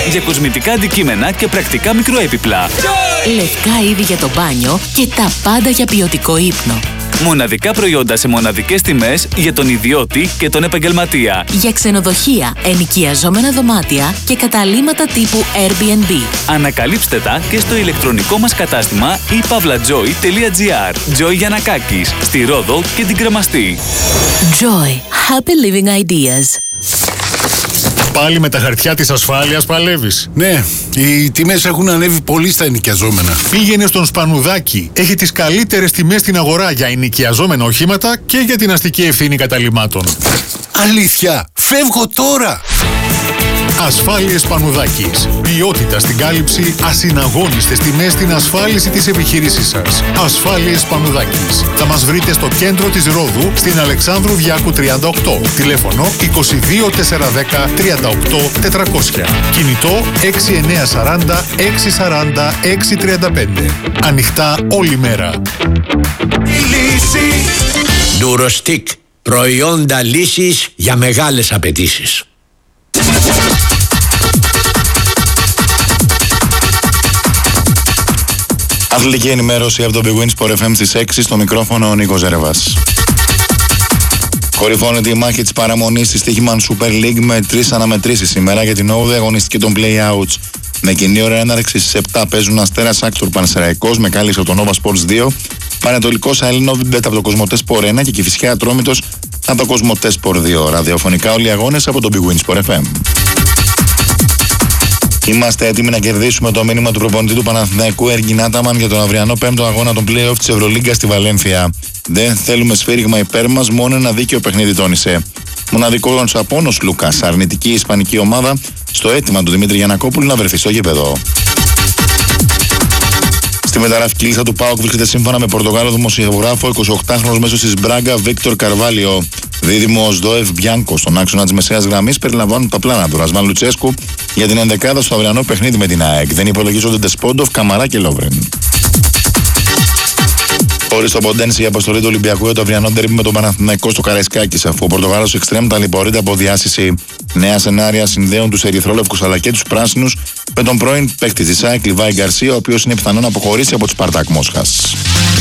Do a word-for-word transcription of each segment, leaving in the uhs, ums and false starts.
για κοσμητικά αντικείμενα και πρακτικά μικροέπιπλα. Λευκά είδη για το μπάνιο και τα πάντα για ποιοτικό ύπνο. Μοναδικά προϊόντα σε μοναδικές τιμές για τον ιδιώτη και τον επαγγελματία. Για ξενοδοχεία, ενοικιαζόμενα δωμάτια και καταλύματα τύπου Airbnb. Ανακαλύψτε τα και στο ηλεκτρονικό μας κατάστημα i pavlajoy τελεία gr. Joy Γιαννακάκης, στη Ρόδο και την Κρεμαστή. Joy. Happy living ideas. Πάλι με τα χαρτιά της ασφάλειας παλεύεις? Ναι, οι τιμές έχουν ανέβει πολύ στα ενοικιαζόμενα. Πήγαινε στον Σπανουδάκη. Έχει τις καλύτερες τιμές στην αγορά για ενοικιαζόμενα οχήματα και για την αστική ευθύνη καταλυμάτων. Αλήθεια, φεύγω τώρα! Ασφάλειες Σπανουδάκης. Ποιότητα στην κάλυψη, ασυναγώνιστες τιμές στην ασφάλιση της επιχείρησής σας. Ασφάλειες Σπανουδάκης. Θα μας βρείτε στο κέντρο της Ρόδου, στην Αλεξάνδρου Διάκου τριάντα οκτώ. Τηλέφωνο είκοσι δύο τετρακόσια δέκα τριάντα οκτώ τετρακόσια. Κινητό έξι εννιά σαράντα έξι σαράντα έξι τριάντα πέντε. Ανοιχτά όλη μέρα. Λύση. Ντουροστικ. Προϊόντα λύσης για μεγάλες απαιτήσεις. Αθλητική ενημέρωση από το Big Win Sport εφ εμ στις έξι, στο μικρόφωνο ο Νίκος Ζέρεβας. Κορυφώνεται η μάχη της παραμονής στη Stoichman Super League με τρεις αναμετρήσεις σήμερα για την όγδοη αγωνιστική των play-outs. Με κοινή ώρα έναρξη στις επτά παίζουν Αστέρας Άκτορ Πανσεραϊκός με κάλυψη από το Nova Sports δύο, Πανετολικός Αελληνόβιμπετ από το Κοσμοτέ Sport ένα και Κηφισιά Ατρόμητος από το Κοσμοτέ Sport δύο. Ραδιοφωνικά όλοι οι αγώνες από το Big Win Sport εφ εμ. Είμαστε έτοιμοι να κερδίσουμε το μήνυμα του προπονητή του Παναθηναϊκού Έργιν Άταμαν για τον αυριανό πέμπτο αγώνα των play-off της Ευρωλίγκα στη Βαλένθια. Δεν θέλουμε σφύριγμα υπέρ μας, μόνο ένα δίκαιο παιχνίδι, τόνισε. Μοναδικό απόνος Λούκας, αρνητική ισπανική ομάδα, στο αίτημα του Δημήτρη Γιαννακόπουλου να βρεθεί στο γήπεδο. Στη μεταγραφική λίστα του ΠΑΟΚ βρίσκεται σύμφωνα με Πορτογάλο δημοσιογράφο εικοσιοκτάχρονος μέσος της Μπράγκα Βίκτορ Καρβάλιο. Δίδυμο Σδόεφ Μπιάνκο στον άξονα της μεσαίας γραμμής περιλαμβάνουν τα πλάνα του Ρασβάν Λουτσέσκου για την ενδεκάδα στο αυριανό παιχνίδι με την ΑΕΚ. Δεν υπολογίζονται Ντεσπόντοφ, Καμαρά και Λόβρεν. Χωρίς το Ποντένση, η αποστολή του Ολυμπιακού για το αυριανό ντέρμπι με τον Παναθηναϊκό στο Καραϊσκάκης, αφού ο Πορτογάλος εξτρέμ ταλαιπωρείται από διάσηση. Νέα σενάρια συνδέουν τους ερυθρόλευκους αλλά και τους πράσινους με τον πρώην παίκτη της ΑΕΚ Λιβάη Γκαρσία, ο οποίος είναι πιθανό να αποχωρήσει από τη Σπαρτάκ Μόσχας.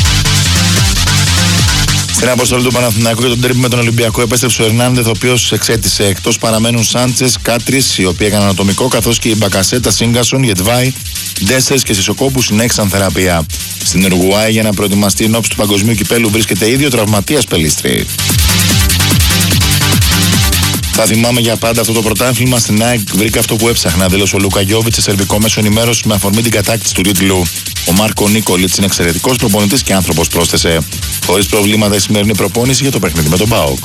Στην αποστολή του Παναθηναϊκού για τον ντέρμπι με τον Ολυμπιακό επέστρεψε ο Ερνάντεθ, ο οποίος εξέτησε. Εκτός παραμένουν Σάντσες, Κάτρις, οι οποίοι έκαναν ατομικό, καθώς και η Μπακασέτα, Σίγκασον, Γετβάη, Ντέσσερς και Σισοκόπου συνέχισαν θεραπεία. Στην Ουρουγουάη, για να προετοιμαστεί εν ώψη του Παγκοσμίου Κυπέλου, βρίσκεται ήδη ο τραυματίας Πελίστρη. Θα θυμάμαι για πάντα αυτό το πρωτάθλημα. Στην ΑΕΚ βρήκα αυτό που έψαχνα, δήλωσε ο Λούκα Γιόβιτς σε σερβικό μέσο ενημέρωση με αφορμή την κατάκτηση του τίτλου. Ο Μάρκο Νίκολιτς είναι εξαιρετικός προπονητής και άνθρωπος, πρόσθεσε. Χωρίς προβλήματα η σημερινή προπόνηση για το παιχνίδι με τον ΠΑΟΚ.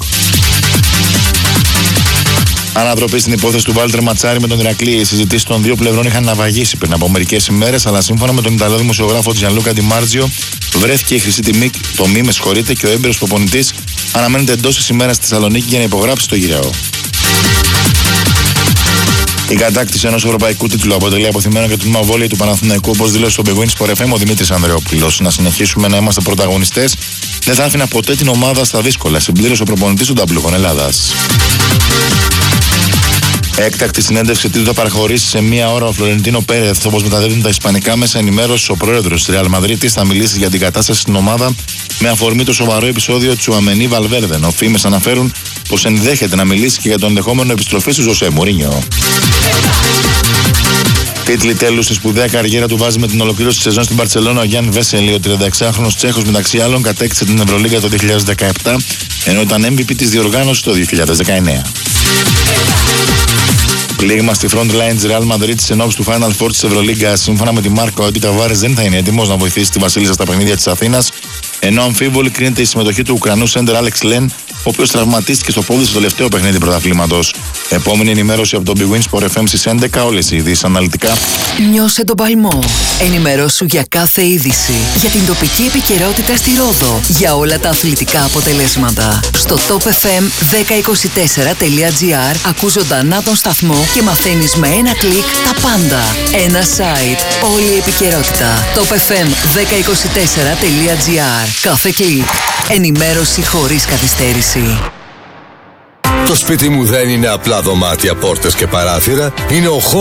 Ανατροπή στην υπόθεση του Βάλτερ Ματσάρη με τον Ηρακλή. Οι συζητήσεις των δύο πλευρών είχαν ναυαγήσει πριν από μερικές ημέρες, αλλά σύμφωνα με τον Ιταλό δημοσιογράφο Τζιανλούκα Ντιμάρτζιο, βρέθηκε η χρυσή τιμή, το μη με συγχωρείτε, και ο έμπειρος προπονητής αναμένεται εντός της ημέρας στη Θεσσαλονίκη για να υπογράψει το γυράο. Η κατάκτηση ενός ευρωπαϊκού τίτλου αποτελεί αποθυμένο για το τμήμα βόλεϊ του Παναθηναϊκού, όπως δήλωσε στο Big Win Sport εφ εμ ο Δημήτρης Ανδρεόπουλος. Να συνεχίσουμε να είμαστε πρωταγωνιστές. Δεν θα άφηνα ποτέ την ομάδα στα δύσκολα, συμπλήρωσε ο προπονητής των Ταμπλούχων Ελλάδας. Έκτακτη συνέντευξη τίτλου θα παραχωρήσει σε μία ώρα ο Φλωρεντίνο Πέρεθ, όπως μεταδίδουν τα ισπανικά μέσα ενημέρωση. Ο πρόεδρος της Ρεάλ Μαδρίτης θα μιλήσει για την κατάσταση στην ομάδα με αφορμή το σοβαρό επεισόδιο Τσουαμενί Βαλβέρδεν. Οφείμες αναφέρουν πως ενδέχεται να μιλήσει και για το ενδεχόμενο επιστροφή του Ζωσέ Μουρίνιο. Τίτλοι τέλους στη σπουδαία καριέρα του βάζει με την ολοκλήρωση της σεζόν στην Μπαρτσελόνα ο Γιάνν Βέσελη. Ο τριανταεξάχρονος Τσέχος μεταξύ άλλων κατέκτησε την Ευρωλίγκα το δύο χιλιάδες δεκαεπτά, ενώ ήταν εμ βι πι της διοργάνωσης το δύο χιλιάδες δεκαεννέα. Πλήγμα στη front line της Real Madrid εν ώψη του Final Four της Ευρωλίγκα. Σύμφωνα με τη Μάρκο, ο Έντι Ταβάρες δεν θα είναι έτοιμος να βοηθήσει τη Βασίλισσα στα παιχνίδια της Αθήνας, ενώ αμφίβολη κρίνεται η συμμετοχή του Ουκρανού σέντερ Άλεξ Λεν, ο οποίος τραυματίστηκε στο πόδι στο τελευταίο παιχνίδι πρωταθλήματος. Επόμενη ενημέρωση από το Big Win Sport εφ εμ στις έντεκα, όλες οι ειδήσεις αναλυτικά. Νιώσε τον παλμό. Ενημερώσου για κάθε είδηση. Για την τοπική επικαιρότητα στη Ρόδο. Για όλα τα αθλητικά αποτελέσματα. Στο top εφ εμ δέκα είκοσι τέσσερα τελεία τζι άρ ακούς ζωντανά τον σταθμό και μαθαίνεις με ένα κλικ τα πάντα. Ένα site. Όλη η επικαιρότητα. top εφ εμ δέκα είκοσι τέσσερα τελεία τζι άρ. Κάθε κλικ. Ενημέρωση χωρίς καθυστέρηση. Το σπίτι μου δεν είναι απλά δωμάτια, πόρτες και παράθυρα. Είναι ο χώρος